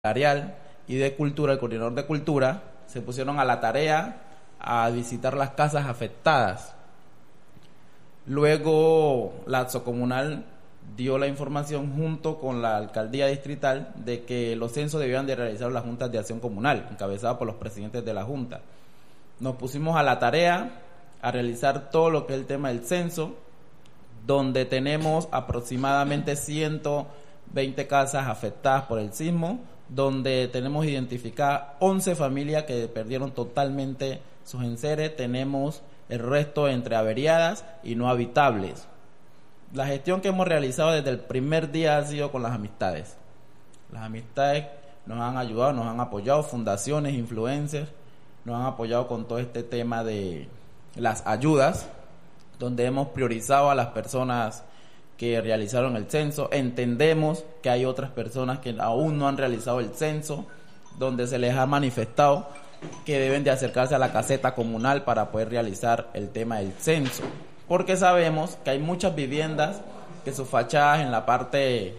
secretarial y de cultura, el coordinador de cultura, se pusieron a la tarea a visitar las casas afectadas. Luego la Accioncomunal dio la información junto con la alcaldía distrital de que los censos debían de realizar las juntas de acción comunal, encabezadas por los presidentes de la junta. Nos pusimos a la tarea a realizar todo lo que es el tema del censo, donde tenemos aproximadamente 120 casas afectadas por el sismo, donde tenemos identificadas 11 familias que perdieron totalmente sus enseres, tenemos el resto entre averiadas y no habitables. La gestión que hemos realizado desde el primer día ha sido con las amistades. Las amistades nos han ayudado, nos han apoyado, fundaciones, influencers, nos han apoyado con todo este tema de las ayudas, donde hemos priorizado a las personas que realizaron el censo. Entendemos que hay otras personas que aún no han realizado el censo, donde se les ha manifestado que deben de acercarse a la caseta comunal para poder realizar el tema del censo, porque sabemos que hay muchas viviendas que sus fachadas en la parte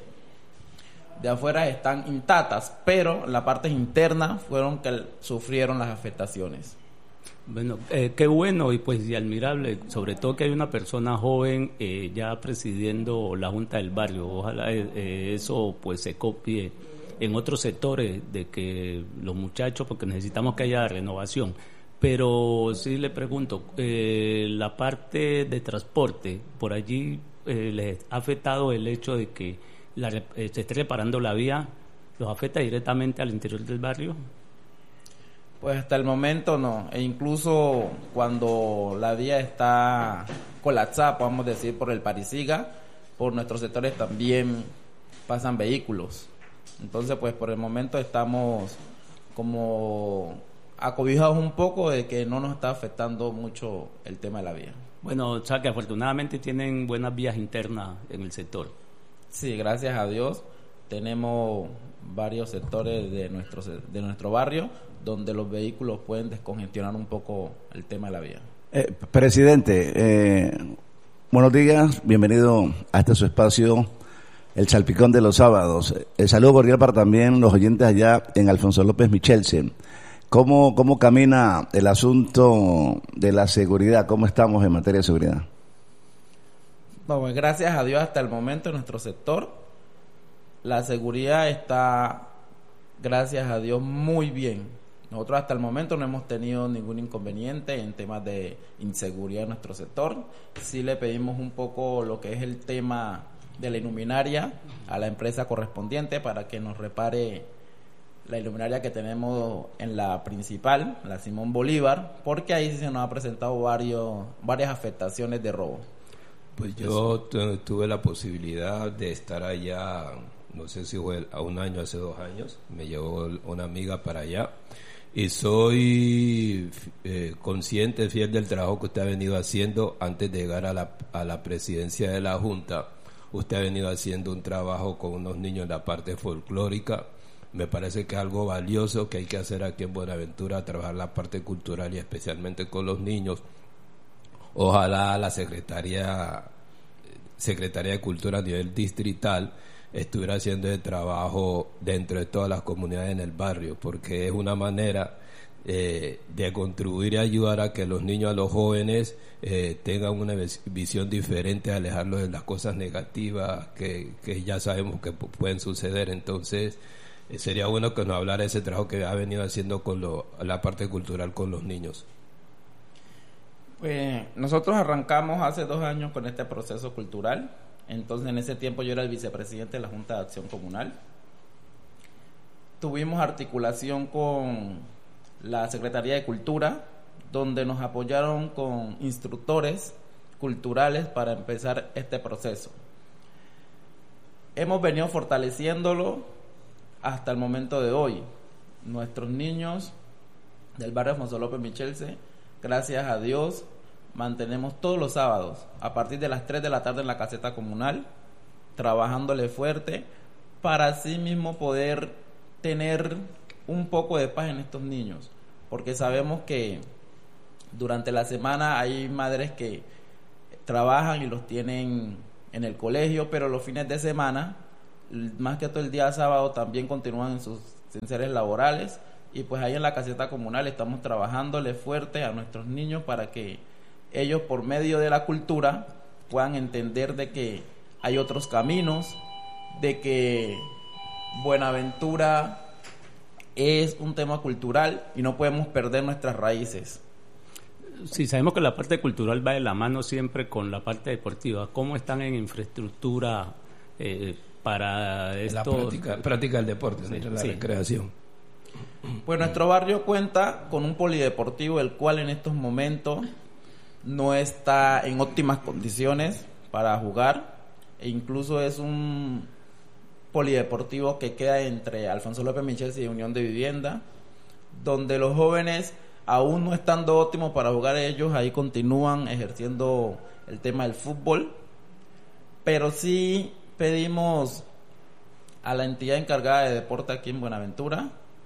de afuera están intactas, pero en la parte interna fueron que sufrieron las afectaciones. Bueno, qué bueno y pues y admirable, sobre todo que hay una persona joven ya presidiendo la Junta del Barrio. Ojalá eso pues se copie en otros sectores, de que los muchachos, porque necesitamos que haya renovación. Pero sí le pregunto, la parte de transporte, por allí les ha afectado el hecho de que se esté reparando la vía, ¿los afecta directamente al interior del barrio? Pues hasta el momento no, e incluso cuando la vía está colapsada, podemos decir, por el Parisiga, por nuestros sectores también pasan vehículos. Entonces, pues por el momento estamos como acobijados un poco de que no nos está afectando mucho el tema de la vía. Bueno, o sea que afortunadamente tienen buenas vías internas en el sector. Sí, gracias a Dios tenemos varios sectores de nuestro barrio donde los vehículos pueden descongestionar un poco el tema de la vía. Presidente, buenos días, bienvenido a este su espacio, el Salpicón de los Sábados. El saludo cordial para también los oyentes allá en Alfonso López Michelsen. ¿Cómo camina el asunto de la seguridad? ¿Cómo estamos en materia de seguridad? Bueno, pues gracias a Dios hasta el momento en nuestro sector la seguridad está, gracias a Dios, muy bien. Nosotros hasta el momento no hemos tenido ningún inconveniente en temas de inseguridad en nuestro sector. Sí le pedimos un poco lo que es el tema de la iluminaria a la empresa correspondiente para que nos repare la iluminaria que tenemos en la principal, la Simón Bolívar, porque ahí se nos ha presentado varias afectaciones de robo. Pues yo tuve la posibilidad de estar allá, no sé si fue a un año, hace 2 años, me llevó una amiga para allá y soy consciente, fiel del trabajo que usted ha venido haciendo antes de llegar a la presidencia de la Junta. Usted ha venido haciendo un trabajo con unos niños en la parte folclórica. Me parece que es algo valioso que hay que hacer aquí en Buenaventura, trabajar la parte cultural y especialmente con los niños. Ojalá la Secretaría de Cultura a nivel distrital estuviera haciendo el trabajo dentro de todas las comunidades en el barrio, porque es una manera de contribuir y ayudar a que los niños, a los jóvenes tengan una visión diferente, alejarlos de las cosas negativas que ya sabemos que pueden suceder. Entonces sería bueno que nos hablara de ese trabajo que ha venido haciendo con la parte cultural con los niños. Pues nosotros arrancamos hace 2 años con este proceso cultural. Entonces en ese tiempo yo era el vicepresidente de la Junta de Acción Comunal. Tuvimos articulación con la Secretaría de Cultura, donde nos apoyaron con instructores culturales para empezar este proceso. Hemos venido fortaleciéndolo hasta el momento de hoy. Nuestros niños del barrio Alfonso López Michelsen, gracias a Dios, mantenemos todos los sábados a partir de las 3 de la tarde en la caseta comunal, trabajándole fuerte para así mismo poder tener un poco de paz en estos niños, porque sabemos que durante la semana hay madres que trabajan y los tienen en el colegio, pero los fines de semana, más que todo el día sábado, también continúan en sus esenciales laborales, y pues ahí en la caseta comunal estamos trabajándole fuerte a nuestros niños para que ellos, por medio de la cultura, puedan entender de que hay otros caminos, de que Buenaventura es un tema cultural y no podemos perder nuestras raíces. Sí, sabemos que la parte cultural va de la mano siempre con la parte deportiva. ¿Cómo están en infraestructura para esto? La práctica del deporte, sí, la recreación. Pues nuestro barrio cuenta con un polideportivo, el cual en estos momentos no está en óptimas condiciones para jugar, e incluso es un polideportivo que queda entre Alfonso López Michelsen y Unión de Vivienda, donde los jóvenes, aún no estando óptimos para jugar, ellos ahí continúan ejerciendo el tema del fútbol, pero sí pedimos a la entidad encargada de deporte aquí en Buenaventura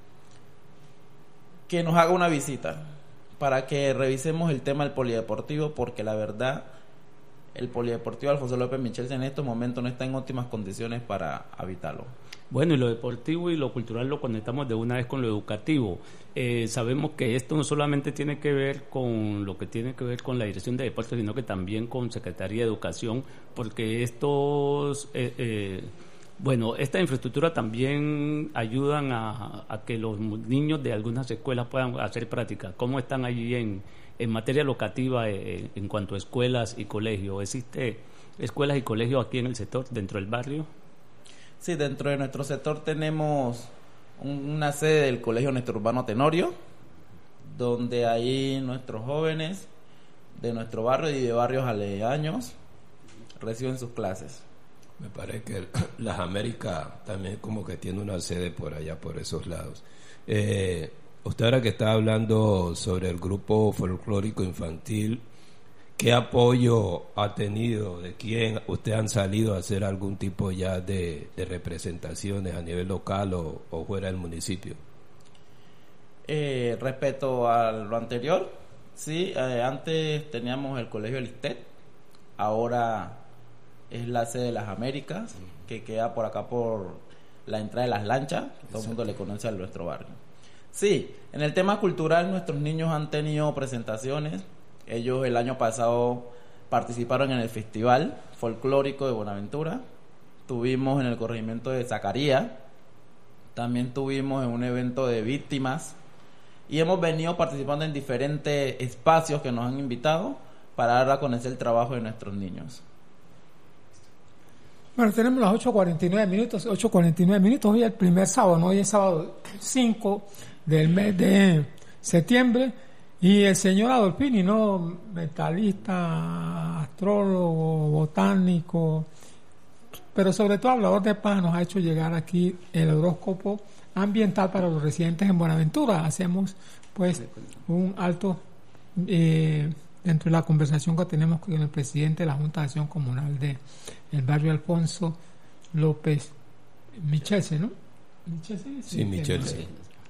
que nos haga una visita para que revisemos el tema del polideportivo, porque la verdad el polideportivo Alfonso López Michelsen en estos momentos no está en óptimas condiciones para habitarlo. Bueno, y lo deportivo y lo cultural lo conectamos de una vez con lo educativo. Sabemos que esto no solamente tiene que ver con lo que tiene que ver con la Dirección de Deportes, sino que también con Secretaría de Educación, porque estos, esta infraestructura también ayudan a que los niños de algunas escuelas puedan hacer práctica. ¿Cómo están allí en materia locativa en cuanto a escuelas y colegios? ¿Existe escuelas y colegios aquí en el sector, dentro del barrio? Sí, dentro de nuestro sector tenemos una sede del Colegio Néstor Urbano Tenorio, donde ahí nuestros jóvenes de nuestro barrio y de barrios aledaños reciben sus clases. Me parece que Las Américas también como que tiene una sede por allá, por esos lados. Usted ahora que está hablando sobre el grupo folclórico infantil, ¿qué apoyo ha tenido? ¿De quién usted han salido a hacer algún tipo ya de representaciones a nivel local o fuera del municipio? Respecto a lo anterior, sí, antes teníamos el Colegio Listet, ahora es la sede de Las Américas, que queda por acá por la entrada de Las Lanchas, todo el mundo le conoce a nuestro barrio. Sí, en el tema cultural nuestros niños han tenido presentaciones. Ellos el año pasado participaron en el Festival Folclórico de Buenaventura, tuvimos en el corregimiento de Zacarías, también tuvimos en un evento de víctimas, y hemos venido participando en diferentes espacios que nos han invitado para dar a conocer el trabajo de nuestros niños. Bueno, tenemos las 8:49 minutos, hoy es el primer sábado, ¿no? Hoy es sábado 5 del mes de septiembre, y el señor Adolfini, ¿no? Mentalista, astrólogo, botánico, pero sobre todo hablador de paz, nos ha hecho llegar aquí el horóscopo ambiental para los residentes en Buenaventura. Hacemos pues un alto dentro de la conversación que tenemos con el presidente de la Junta de Acción Comunal de el barrio Alfonso López Michelsen, ¿no? ¿Michelsen? Sí, Michelsen.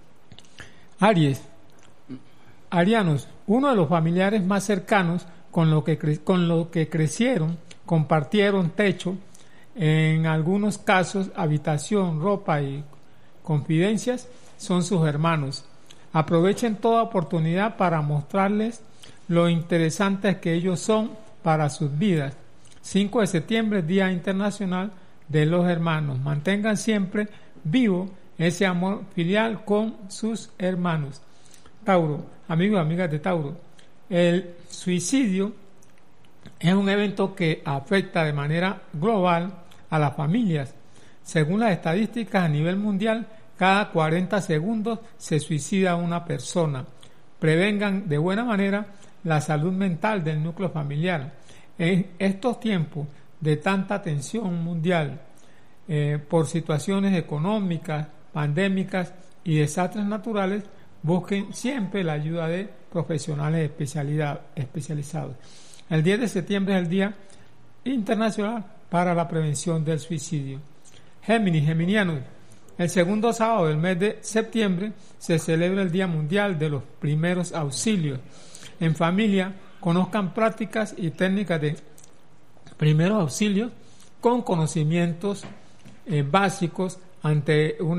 Arianos, uno de los familiares más cercanos con lo que crecieron, compartieron techo, en algunos casos habitación, ropa y confidencias, son sus hermanos. Aprovechen toda oportunidad para mostrarles lo interesantes que ellos son para sus vidas. 5 de septiembre, Día Internacional de los Hermanos. Mantengan siempre vivo ese amor filial con sus hermanos. Tauro, amigos y amigas de Tauro, el suicidio es un evento que afecta de manera global a las familias. Según las estadísticas a nivel mundial, cada 40 segundos se suicida una persona. Prevengan de buena manera la salud mental del núcleo familiar. En estos tiempos de tanta tensión mundial por situaciones económicas, pandémicas y desastres naturales, busquen siempre la ayuda de profesionales especializados. El 10 de septiembre es el Día Internacional para la Prevención del Suicidio. Geminianos, el segundo sábado del mes de septiembre se celebra el Día Mundial de los Primeros Auxilios. En familia, conozcan prácticas y técnicas de primeros auxilios con conocimientos básicos ante una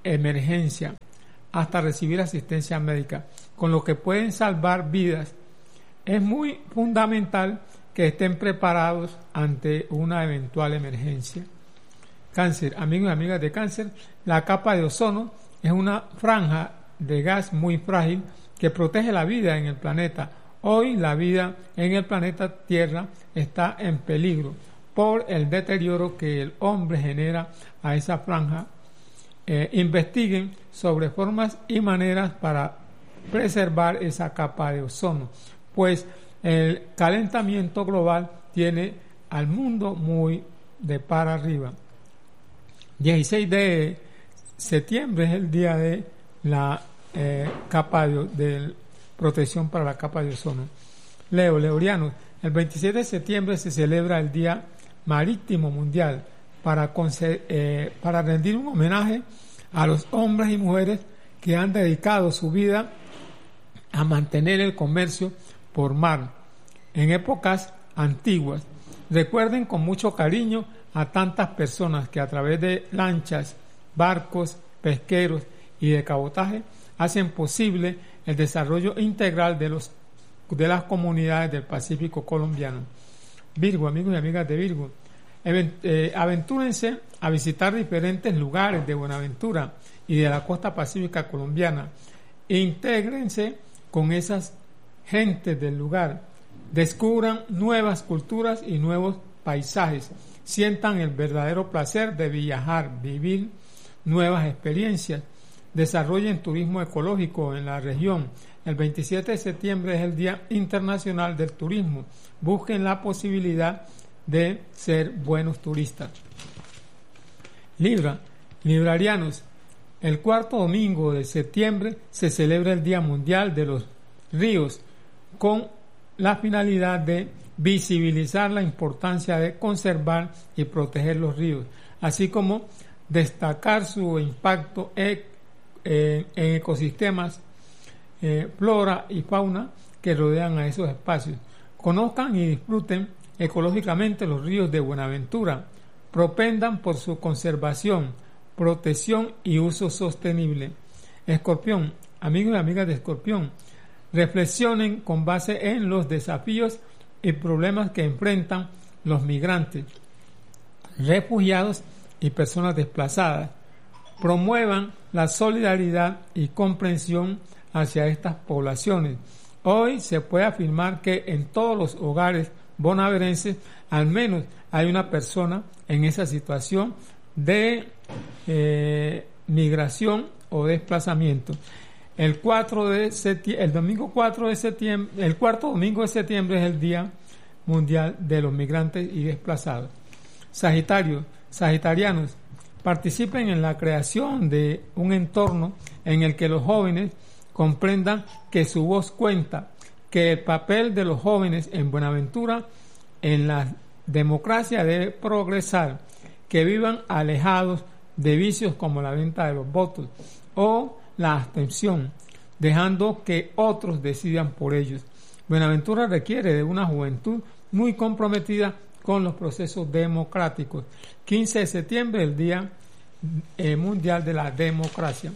emergencia hasta recibir asistencia médica, con lo que pueden salvar vidas. Es muy fundamental que estén preparados ante una eventual emergencia. Cáncer, amigos y amigas de cáncer, la capa de ozono es una franja de gas muy frágil que protege la vida en el planeta. Hoy la vida en el planeta Tierra está en peligro por el deterioro que el hombre genera a esa franja. Investiguen sobre formas y maneras para preservar esa capa de ozono, pues el calentamiento global tiene al mundo muy de para arriba. 16 de septiembre es el día de la capa de protección para la capa de ozono. Leorianos, el 27 de septiembre se celebra el Día Marítimo Mundial para rendir un homenaje a los hombres y mujeres que han dedicado su vida a mantener el comercio por mar en épocas antiguas. Recuerden con mucho cariño a tantas personas que a través de lanchas, barcos, pesqueros y de cabotaje hacen posible el desarrollo integral de las comunidades del Pacífico colombiano. Virgo, amigos y amigas de Virgo, aventúrense a visitar diferentes lugares de Buenaventura y de la costa pacífica colombiana. Intégrense con esas gentes del lugar, descubran nuevas culturas y nuevos paisajes, sientan el verdadero placer de viajar, vivir nuevas experiencias, desarrollen turismo ecológico en la región. El 27 de septiembre es el Día Internacional del Turismo. Busquen la posibilidad de ser buenos turistas. Librarianos, el cuarto domingo de septiembre se celebra el Día Mundial de los Ríos, con la finalidad de visibilizar la importancia de conservar y proteger los ríos, así como destacar su impacto en ecosistemas, flora y fauna que rodean a esos espacios. Conozcan y disfruten ecológicamente los ríos de Buenaventura, propendan por su conservación, protección y uso sostenible. Escorpión, amigos y amigas de Escorpión, reflexionen con base en los desafíos y problemas que enfrentan los migrantes, refugiados y personas desplazadas. Promuevan la solidaridad y comprensión hacia estas poblaciones. Hoy se puede afirmar que en todos los hogares bonaerenses al menos hay una persona en esa situación de migración o desplazamiento. El cuarto domingo de septiembre es el Día Mundial de los Migrantes y Desplazados. Sagitarianos, participen en la creación de un entorno en el que los jóvenes comprendan que su voz cuenta, que el papel de los jóvenes en Buenaventura en la democracia debe progresar, que vivan alejados de vicios como la venta de los votos o la abstención, dejando que otros decidan por ellos. Buenaventura requiere de una juventud muy comprometida con los procesos democráticos. 15 de septiembre, el Día Mundial de la Democracia.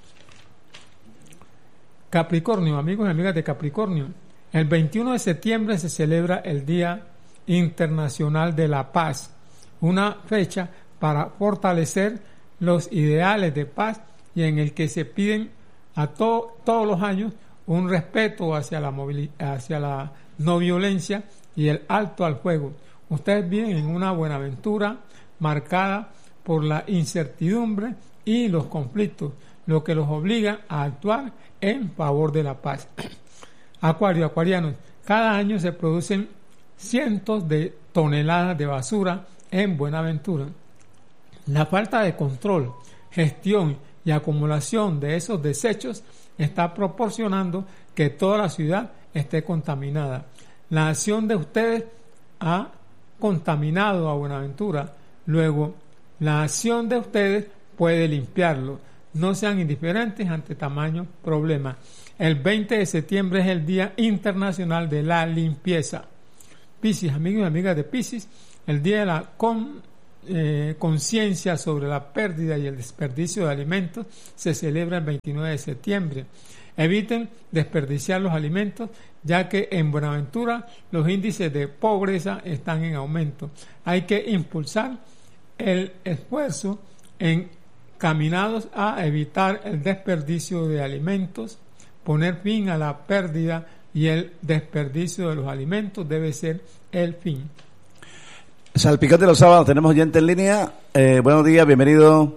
Capricornio, amigos y amigas de Capricornio, el 21 de septiembre se celebra el Día Internacional de la Paz, una fecha para fortalecer los ideales de paz y en el que se piden a todos los años un respeto hacia la no violencia y el alto al fuego. Ustedes viven en una Buenaventura marcada por la incertidumbre y los conflictos, lo que los obliga a actuar en favor de la paz. Acuarianos, cada año se producen cientos de toneladas de basura en Buenaventura. La falta de control, gestión y acumulación de esos desechos está proporcionando que toda la ciudad esté contaminada. La acción de ustedes ha contaminado a Buenaventura. Luego, la acción de ustedes puede limpiarlo. No sean indiferentes ante tamaño problema. El 20 de septiembre es el Día Internacional de la Limpieza. Piscis, amigos y amigas de Piscis, el día de la conciencia sobre la pérdida y el desperdicio de alimentos se celebra el 29 de septiembre. Eviten desperdiciar los alimentos, ya que en Buenaventura los índices de pobreza están en aumento. Hay que impulsar el esfuerzo encaminados a evitar el desperdicio de alimentos, poner fin a la pérdida y el desperdicio de los alimentos debe ser el fin. Salpicón de los sábados, tenemos oyente en línea. Buenos días, bienvenido.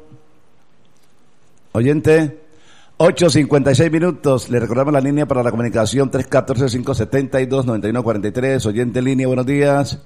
Oyente, 8:56 minutos. Le recordamos la línea para la comunicación 314-572-9143. Oyente en línea, buenos días.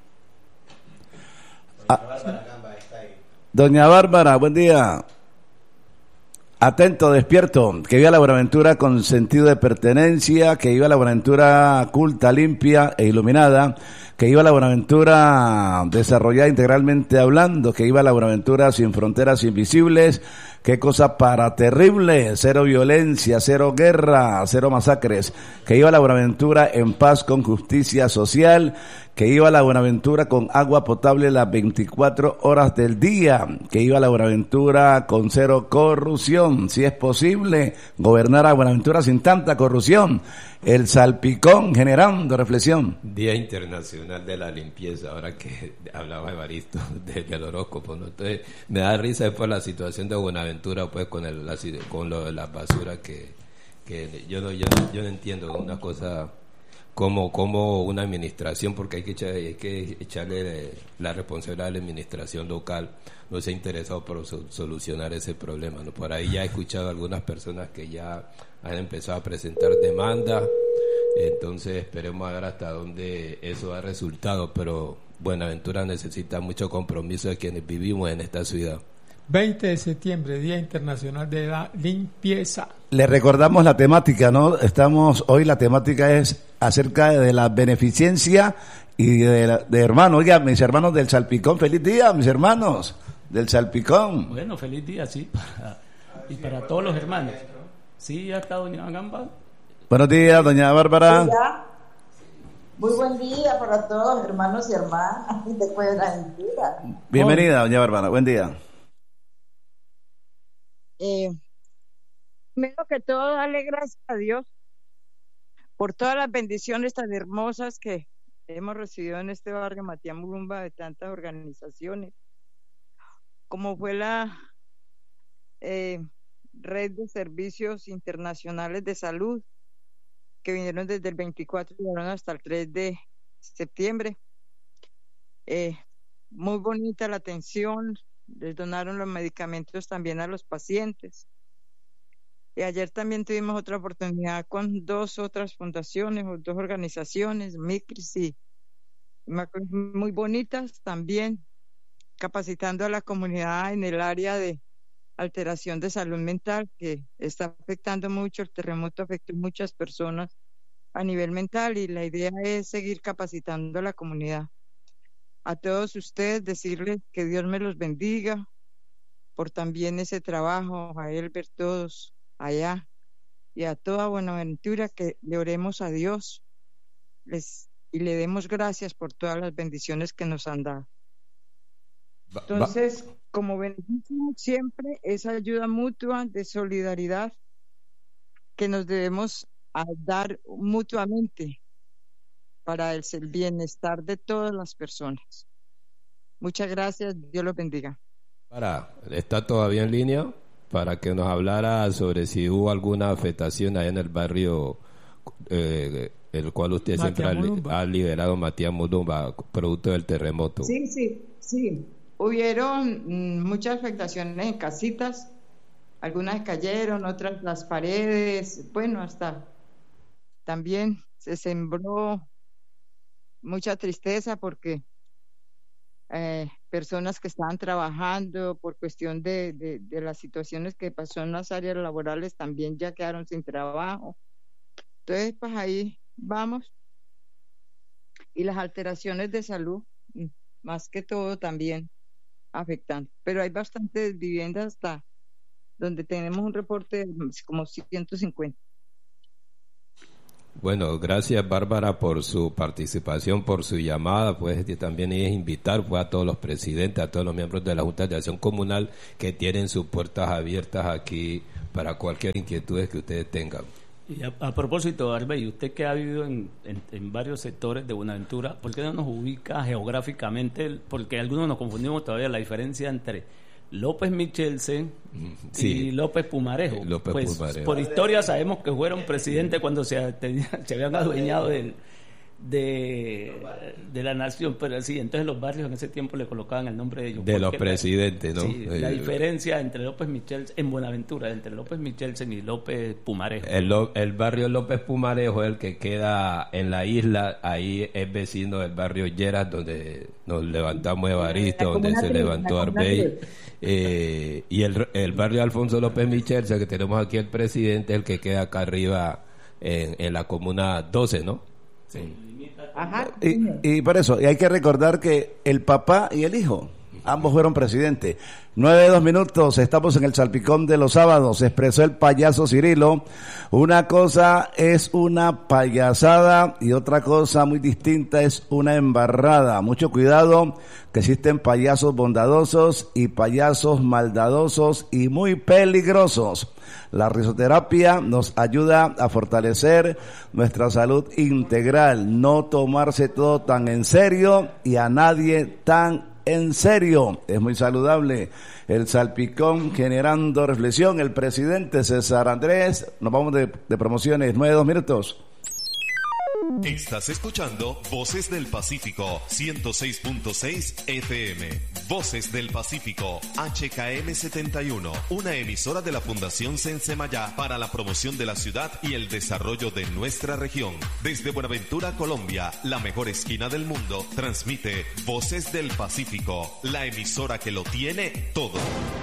Doña Bárbara, buen día. Atento, despierto, que viva la Buenaventura con sentido de pertenencia, que viva la Buenaventura culta, limpia e iluminada, que viva la Buenaventura desarrollada integralmente hablando, que viva la Buenaventura sin fronteras invisibles. Qué cosa para terrible, cero violencia, cero guerra, cero masacres, que viva la Buenaventura en paz con justicia social, que viva la Buenaventura con agua potable las 24 horas del día, que viva la Buenaventura con cero corrupción, si es posible, gobernar a Buenaventura sin tanta corrupción. El Salpicón generando reflexión. Día Internacional de la Limpieza, ahora que hablaba Evaristo del horóscopo, ¿no? Entonces me da risa después la situación de Buenaventura, pues con lo de la basura que yo no entiendo una cosa como una administración, porque hay que echarle la responsabilidad a la administración local, no se ha interesado por solucionar ese problema, ¿no? Por ahí ya he escuchado a algunas personas que ya han empezado a presentar demandas, entonces esperemos a ver hasta dónde eso da resultado, pero Buenaventura necesita mucho compromiso de quienes vivimos en esta ciudad. 20 de septiembre, Día Internacional de la Limpieza. Le recordamos la temática, ¿no? Hoy la temática es acerca de la beneficencia y de hermanos. Oiga, mis hermanos del Salpicón, feliz día, mis hermanos del Salpicón. Bueno, feliz día, sí, para todos los hermanos. Sí, ya está doña Gamba. Buenos días, doña Bárbara. Hola. Muy buen día para todos, hermanos y hermanas de Buenaventura. Bienvenida, doña Bárbara, buen día. Primero que todo, darle gracias a Dios por todas las bendiciones tan hermosas que hemos recibido en este barrio Matías Murumba de tantas organizaciones, como fue la red de servicios internacionales de salud, que vinieron desde el 24 y llegaron hasta el 3 de septiembre. Muy bonita la atención, les donaron los medicamentos también a los pacientes. Y ayer también tuvimos otra oportunidad con dos otras fundaciones o dos organizaciones, MICRIS y muy bonitas también, capacitando a la comunidad en el área de alteración de salud mental, que está afectando mucho. El terremoto afectó a muchas personas a nivel mental y la idea es seguir capacitando a la comunidad. A todos ustedes decirles que Dios me los bendiga por también ese trabajo, a Elber, todos allá, y a toda Buenaventura, que le oremos a Dios y le demos gracias por todas las bendiciones que nos han dado. Entonces, como beneficio siempre, esa ayuda mutua de solidaridad que nos debemos dar mutuamente para el bienestar de todas las personas. Muchas gracias, Dios los bendiga. ¿Está todavía en línea? Para que nos hablara sobre si hubo alguna afectación allá en el barrio, el cual usted siempre ha liderado, Matías Murumba, producto del terremoto. Sí. Hubieron muchas afectaciones en casitas, algunas cayeron, otras las paredes, bueno, hasta también se sembró mucha tristeza porque personas que estaban trabajando por cuestión de las situaciones que pasó en las áreas laborales también ya quedaron sin trabajo. Entonces, pues ahí vamos. Y las alteraciones de salud, más que todo, también afectando. Pero hay bastantes viviendas hasta donde tenemos un reporte de como 150. Bueno, gracias Bárbara por su participación, por su llamada, pues también es invitar pues, a todos los presidentes, a todos los miembros de la Junta de Acción Comunal que tienen sus puertas abiertas aquí para cualquier inquietud que ustedes tengan. Y a propósito, Arbey, usted que ha vivido en varios sectores de Buenaventura, ¿por qué no nos ubica geográficamente? Porque algunos nos confundimos todavía la diferencia entre López Michelsen y López Pumarejo. Pumarejo. Por historia sabemos que fueron presidentes cuando se habían adueñado de la nación, pero sí, entonces los barrios en ese tiempo le colocaban el nombre de ellos. De los presidentes, ¿no? Sí, la diferencia entre López Michelsen, en Buenaventura, entre López Michelsen y López Pumarejo. El barrio López Pumarejo es el que queda en la isla, ahí es vecino del barrio Lleras, donde nos levantamos Evaristo, donde se levantó Arbey. Y el barrio Alfonso López Michelsen, que tenemos aquí el presidente, es el que queda acá arriba en la comuna 12, ¿no? Sí. Ajá. Y por eso, y hay que recordar que el papá y el hijo, ambos fueron presidentes. 9:02, estamos en el Salpicón de los Sábados, expresó el payaso Cirilo. Una cosa es una payasada y otra cosa muy distinta es una embarrada. Mucho cuidado, que existen payasos bondadosos y payasos maldadosos y muy peligrosos. La risoterapia nos ayuda a fortalecer nuestra salud integral, no tomarse todo tan en serio y a nadie tan en serio. Es muy saludable. El Salpicón generando reflexión. El presidente César Andrés. Nos vamos de promociones. 9:02. Estás escuchando Voces del Pacífico 106.6 FM. Voces del Pacífico HKM 71, una emisora de la Fundación Sensemayá para la promoción de la ciudad y el desarrollo de nuestra región. Desde Buenaventura, Colombia, la mejor esquina del mundo, transmite Voces del Pacífico, la emisora que lo tiene todo.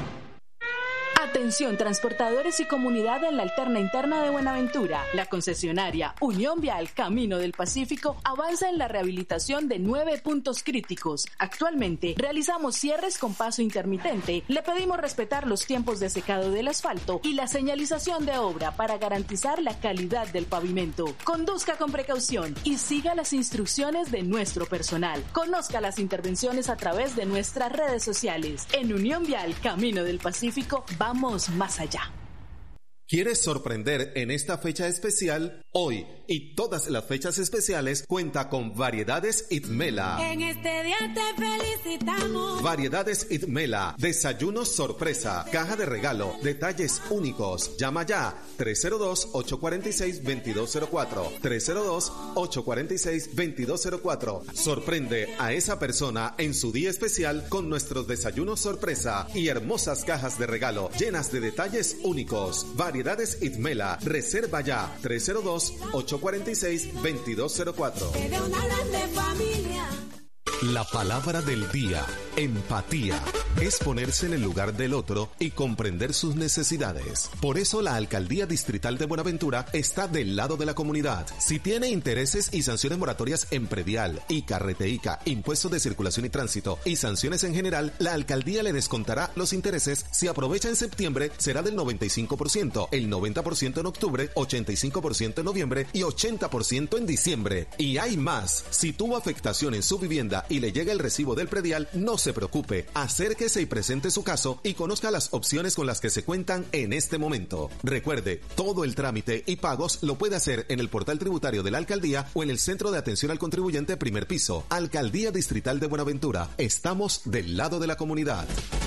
Atención transportadores y comunidad en la alterna interna de Buenaventura. La concesionaria Unión Vial Camino del Pacífico avanza en la rehabilitación de 9 puntos críticos. Actualmente realizamos cierres con paso intermitente. Le pedimos respetar los tiempos de secado del asfalto y la señalización de obra para garantizar la calidad del pavimento. Conduzca con precaución y siga las instrucciones de nuestro personal. Conozca las intervenciones a través de nuestras redes sociales. En Unión Vial Camino del Pacífico vamos más allá. ¿Quieres sorprender en esta fecha especial? Hoy y todas las fechas especiales cuenta con Variedades Itmela. En este día te felicitamos. Variedades Itmela, desayunos sorpresa, caja de regalo, detalles únicos. Llama ya 302-846-2204. 302-846-2204. Sorprende a esa persona en su día especial con nuestros desayunos sorpresa y hermosas cajas de regalo llenas de detalles únicos. Variedades Itmela. Reserva ya 302-846-2204. De una grande familia. La palabra del día, empatía, es ponerse en el lugar del otro y comprender sus necesidades. Por eso la Alcaldía Distrital de Buenaventura está del lado de la comunidad. Si tiene intereses y sanciones moratorias en predial, ICA, Reteica, impuestos de circulación y tránsito y sanciones en general, la Alcaldía le descontará los intereses. Si aprovecha en septiembre, será del 95%, el 90% en octubre, 85% en noviembre y 80% en diciembre. Y hay más. Si tuvo afectación en su vivienda y le llega el recibo del predial, no se preocupe, acérquese y presente su caso y conozca las opciones con las que se cuentan en este momento. Recuerde, todo el trámite y pagos lo puede hacer en el portal tributario de la Alcaldía o en el Centro de Atención al Contribuyente primer piso. Alcaldía Distrital de Buenaventura, estamos del lado de la comunidad.